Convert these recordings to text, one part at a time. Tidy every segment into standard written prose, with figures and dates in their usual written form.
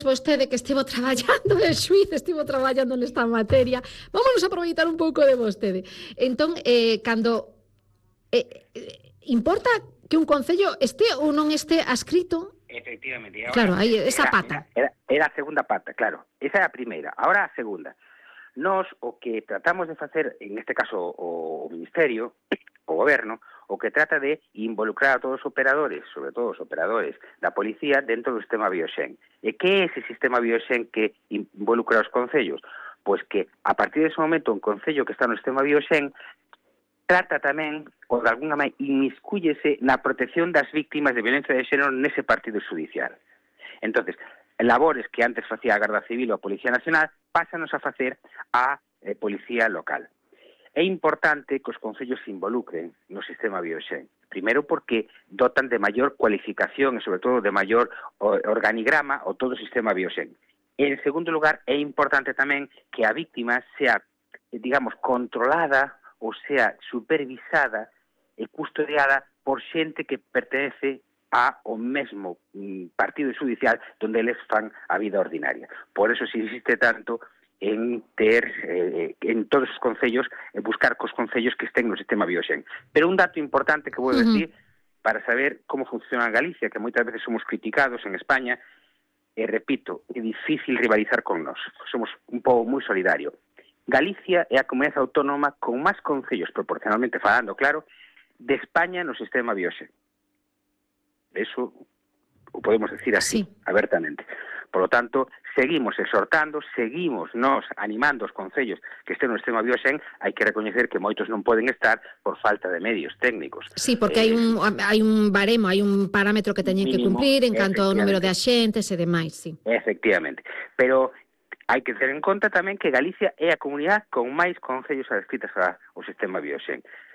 vostede que estivo traballando de xuiz, estivo traballando nesta materia. Vámonos a aproveitar un pouco de vostede. Entón, cando importa que un concello este ou non este adscrito? Efectivamente. Ahora, claro, aí esa pata. Era a segunda pata, claro. Esa é a primeira. Ahora a segunda. Nós o que tratamos de facer, en este caso o Ministerio, o Goberno, o que trata de involucrar a todos os operadores, sobre todo os operadores da policía, dentro do sistema Bioxen. E que é ese sistema Bioxen que involucra os concellos? Pois que, a partir dese momento, un concello que está no sistema Bioxen trata tamén, ou de alguna maneira, inmiscúyese na protección das víctimas de violencia de xénero nese partido judicial. Entonces, labores que antes facía a Garda Civil ou a Policía Nacional, pásanos a facer a Policía Local. É importante que os concellos se involucren no sistema Bioxen. Primeiro porque dotan de maior cualificación e, sobre todo, de maior organigrama o todo o sistema Bioxen. En segundo lugar, é importante tamén que a víctima sea, digamos, controlada ou sea supervisada e custodiada por xente que pertenece ao mesmo partido judicial donde eles fan a vida ordinaria. Por eso se insiste tanto en ter, en todos os concellos, buscar cos concellos que estén no sistema Bioxen. Pero un dato importante que vou decir para saber como funciona en Galicia, que moitas veces somos criticados en España, e repito, é difícil rivalizar con nós. Somos un pobo moi solidario. Galicia é a comunidade autónoma con máis concellos, proporcionalmente falando, claro, de España no sistema Bioxen. Eso o podemos decir así, abertamente. Por lo tanto, seguimos exhortando, seguimos nos animando os concellos que estén no sistema Bioxen. Hai que recoñecer que moitos non poden estar por falta de medios técnicos. Sí, porque hai un baremo, hai un parámetro que teñen que cumplir en canto ao número de axentes e demais, sí. Efectivamente. Pero hai que ter en conta tamén que Galicia é a comunidade con máis concellos adscritas ao sistema Bioxen.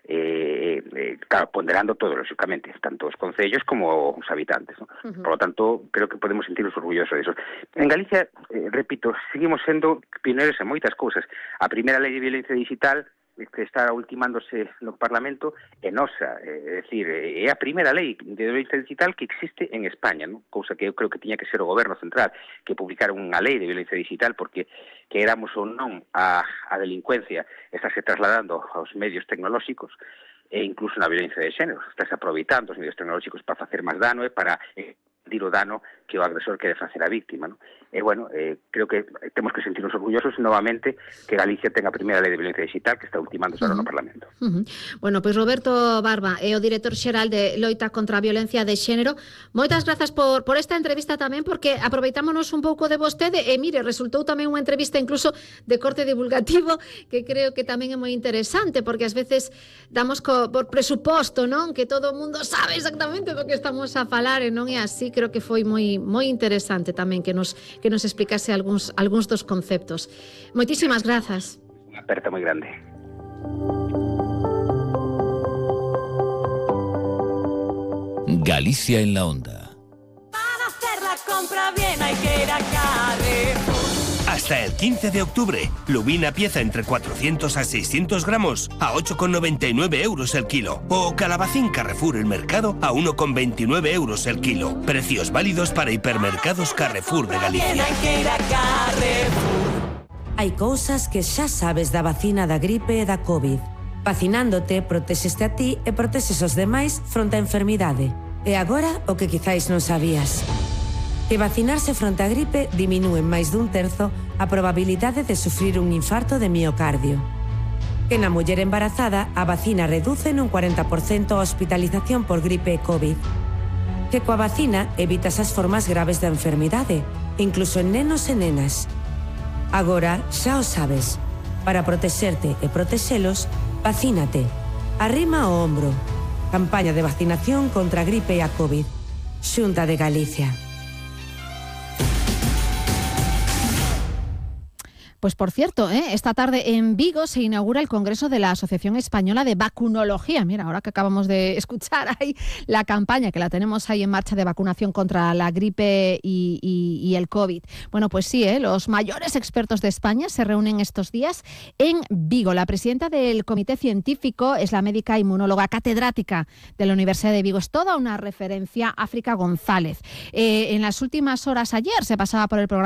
Claro, ponderando todo, lógicamente, tanto os concellos como os habitantes, ¿no? Por lo tanto, creo que podemos sentirnos orgullosos de eso. En Galicia, repito, seguimos sendo pioneiros en moitas cousas. A primeira lei de violencia digital que está ultimándose no Parlamento é nosa, é dicir, é a primeira lei de violencia digital que existe en España, ¿no? Cousa que eu creo que tiña que ser o Goberno Central que publicara unha lei de violencia digital, porque que éramos ou non a delincuencia estáse trasladando aos medios tecnolóxicos e incluso na violencia de xénero, estáse aproveitando os medios tecnolóxicos para facer máis dano e para dir o dano que o agresor quere facer a víctima, ¿no? E, bueno, creo que temos que sentirnos orgullosos novamente que Galicia tenga a primeira lei de violencia digital que está ultimando ahora no Parlamento. Bueno, pois Roberto Barba é o director xeral de Loita contra a Violencia de Xénero. Moitas grazas por esta entrevista tamén, porque aproveitámonos un pouco de vostede e, mire, resultou tamén unha entrevista incluso de corte divulgativo que creo que tamén é moi interesante, porque ás veces damos por presuposto, non? Que todo o mundo sabe exactamente do que estamos a falar e non é así. Creo que foi moi interesante tamén que nos explicase algúns dos conceptos. Moitísimas grazas. Unha aperta moi grande. Galicia en la onda. Para hacer la compra bien hay que ir a Carrefour. Hasta el 15 de octubre, lubina pieza entre 400 a 600 gramos a 8,99 euros el kilo. O calabacín Carrefour el mercado a 1,29 euros el kilo. Precios válidos para hipermercados Carrefour de Galicia. Hay que ir a Carrefour. Hai cousas que xa sabes da vacina da gripe e da COVID. Vacinándote, protexeste a ti e protexes os demais fronte á enfermidade. E agora, o que quizáis non sabías. Que vacinarse fronte á gripe diminúe en máis dun terzo a probabilidade de sufrir un infarto de miocardio. Que na muller embarazada a vacina reduce nun 40% a hospitalización por gripe e COVID. Que coa vacina evitas as formas graves da enfermidade, incluso en nenos e nenas. Agora xa o sabes. Para protexerte e protexelos, vacínate. Arrima o ombro. Campaña de vacinación contra a gripe e a COVID. Xunta de Galicia. Pues por cierto, esta tarde en Vigo se inaugura el Congreso de la Asociación Española de Vacunología. Mira, ahora que acabamos de escuchar ahí la campaña que la tenemos ahí en marcha de vacunación contra la gripe y el COVID. Bueno, pues sí, los mayores expertos de España se reúnen estos días en Vigo. La presidenta del comité científico es la médica inmunóloga catedrática de la Universidad de Vigo. Es toda una referencia, África González. En las últimas horas ayer se pasaba por el programa